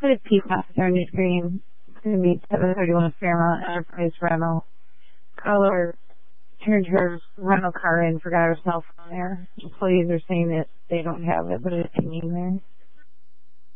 put a peacock on your screen. It's going to be 731 Fairmont Enterprise rental. Caller turned her rental car in, forgot her cell phone there. Employees are saying that they don't have it, but it's hanging there.